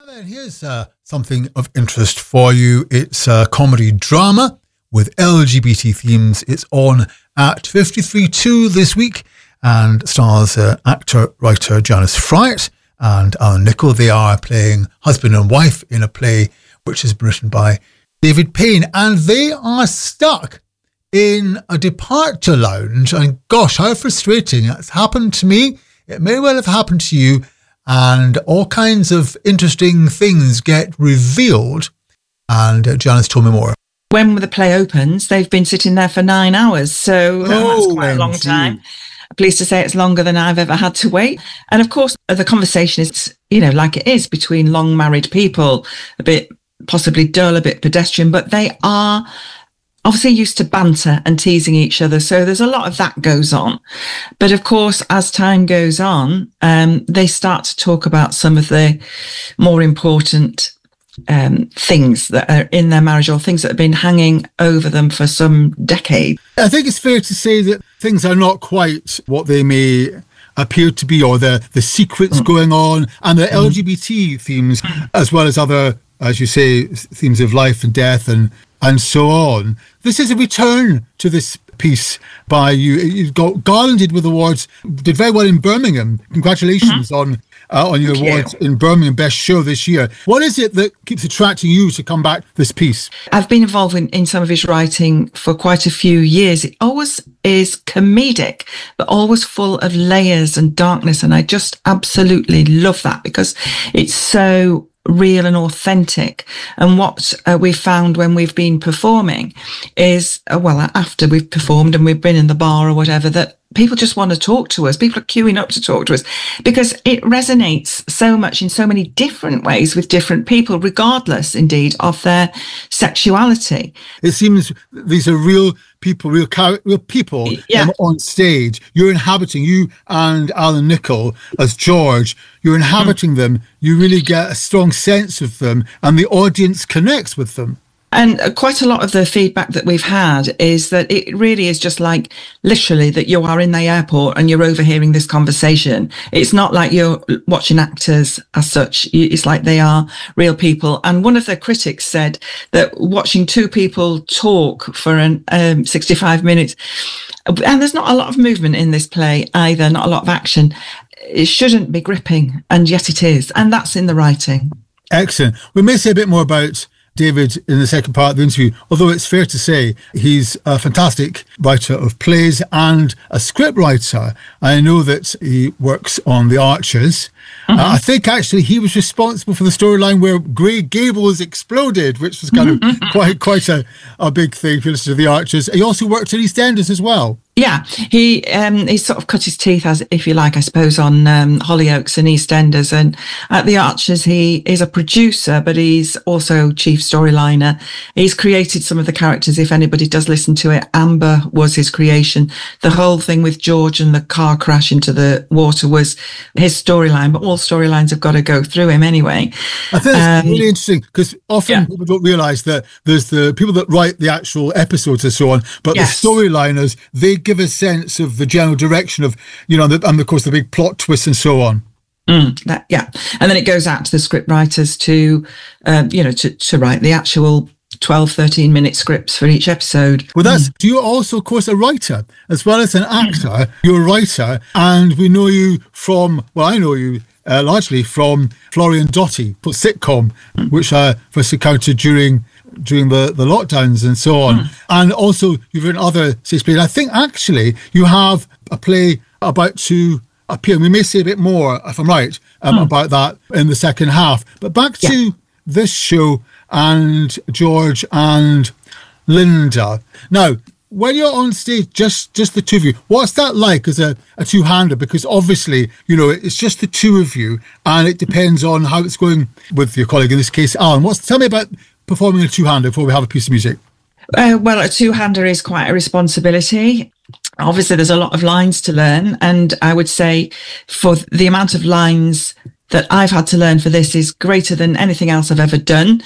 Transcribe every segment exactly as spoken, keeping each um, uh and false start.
And here's uh, something of interest for you. It's a comedy drama with L G B T themes. It's on at fifty-three two this week and stars uh, actor, writer Janice Fryatt and Alan Nicol. They are playing husband and wife in a play which has been written by David Payne, and they are stuck in a departure lounge. And gosh, how frustrating. It's happened to me. It may well have happened to you. And all kinds of interesting things get revealed. And uh, Janice told me more. When the play opens, they've been sitting there for nine hours. So oh, that's quite a long time. I'm pleased to say it's longer than I've ever had to wait. And of course, the conversation is, you know, like it is between long married people, a bit possibly dull, a bit pedestrian, but they are obviously used to banter and teasing each other. So there's a lot of that goes on. But of course, as time goes on, um, they start to talk about some of the more important um, things that are in their marriage or things that have been hanging over them for some decades. I think it's fair to say that things are not quite what they may appear to be, or the, the secrets mm. going on, and the mm. L G B T themes, as well as other, as you say, themes of life and death and and so on. This is a return to this piece by you. You got garlanded with awards, did very well in Birmingham. Congratulations mm-hmm. on uh, on your Thank awards you. in Birmingham Best Show this year. What is it that keeps attracting you to come back to this piece? I've been involved in, in some of his writing for quite a few years. It always is comedic, but always full of layers and darkness. And I just absolutely love that because it's so real and authentic. And what uh, we found when we've been performing is, uh, well, after we've performed and we've been in the bar or whatever, that people just want to talk to us. People are queuing up to talk to us because it resonates so much in so many different ways with different people, regardless, indeed, of their sexuality. It seems these are real people, real char- real people yeah. um, on stage. You're inhabiting, you and Alan Nicol as George, you're inhabiting mm. them. You really get a strong sense of them and the audience connects with them. And quite a lot of the feedback that we've had is that it really is just like literally that you are in the airport and you're overhearing this conversation. It's not like you're watching actors as such. It's like they are real people. And one of the critics said that watching two people talk for an um, sixty-five minutes, and there's not a lot of movement in this play either, not a lot of action. It shouldn't be gripping, and yet it is. And that's in the writing. Excellent. We may say a bit more about David in the second part of the interview, although it's fair to say he's a fantastic writer of plays and a script writer. I know that he works on The Archers. Mm-hmm. Uh, I think actually he was responsible for the storyline where Grey Gables exploded, which was kind of quite quite a, a big thing if you listen to The Archers. He also worked at EastEnders as well. Yeah, he um, he sort of cut his teeth, as if you like, I suppose, on um, Hollyoaks and EastEnders. And at The Archers, he is a producer, but he's also chief storyliner. He's created some of the characters. If anybody does listen to it, Amber was his creation. The whole thing with George and the car crash into the water was his storyline, but all storylines have got to go through him anyway. I think it's um, really interesting because often yeah. people don't realise that there's the people that write the actual episodes and so on, but yes. the storyliners, they give a sense of the general direction of, you know, the, and of course the big plot twists and so on. Mm, that, yeah. And then it goes out to the script writers to, um, you know, to, to write the actual twelve, thirteen minute scripts for each episode. Well, that's, mm. you're also, of course, a writer as well as an actor. Mm. You're a writer, and we know you from, well, I know you uh, largely from Florian Doughty, sitcom, mm. which I first encountered during during the, the lockdowns and so on. Mm. And also you've written other stage plays. I think actually you have a play about to appear. We may say a bit more, if I'm right, um, mm. about that in the second half. But back to yeah. this show and George and Linda. Now, when you're on stage, just, just the two of you, what's that like as a, a two-hander? Because obviously, you know, it's just the two of you and it depends on how it's going with your colleague, in this case, Alan. What's, tell me about performing a two-hander before we have a piece of music. Uh, well, a two-hander is quite a responsibility. Obviously, there's a lot of lines to learn. And I would say for the amount of lines that I've had to learn for this is greater than anything else I've ever done.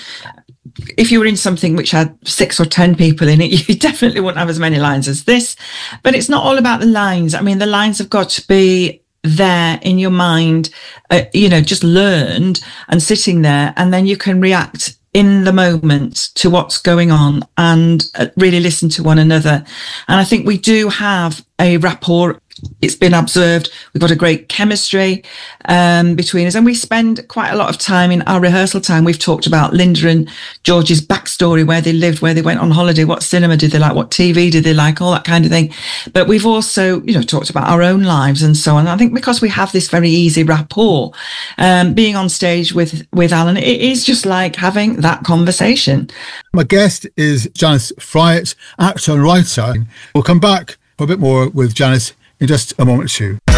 If you were in something which had six or ten people in it, you definitely wouldn't have as many lines as this. But it's not all about the lines. I mean, the lines have got to be there in your mind, uh, you know, just learned and sitting there, and then you can react in the moment to what's going on and really listen to one another. And I think we do have a rapport. It's been observed. We've got a great chemistry um, between us, and we spend quite a lot of time in our rehearsal time. We've talked about Linda and George's backstory, where they lived, where they went on holiday, what cinema did they like, what T V did they like, all that kind of thing. But we've also, you know, talked about our own lives and so on. I think because we have this very easy rapport, um, being on stage with, with Alan, it is just like having that conversation. My guest is Janice Fryatt, actor and writer. We'll come back for a bit more with Janice in just a moment or two.